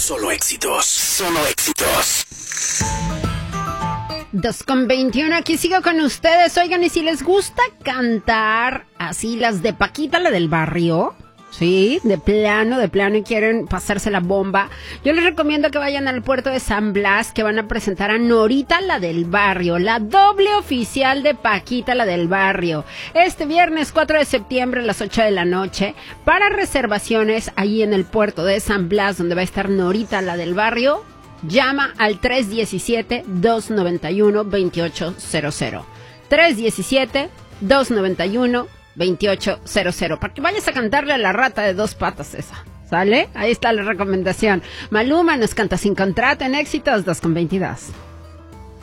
Solo éxitos, solo éxitos. 2:21, aquí sigo con ustedes. Oigan, y si les gusta cantar así las de Paquita, la del barrio, sí, de plano, y quieren pasarse la bomba, yo les recomiendo que vayan al puerto de San Blas, que van a presentar a Norita, la del barrio, la doble oficial de Paquita, la del barrio, este viernes 4 de septiembre a las 8 de la noche. Para reservaciones ahí en el puerto de San Blas, donde va a estar Norita, la del barrio, llama al 317-291-2800. 317-291-2800, para que vayas a cantarle a la rata de dos patas esa, ¿sale? Ahí está la recomendación. Maluma nos canta Sin Contrato en Éxitos 2:22.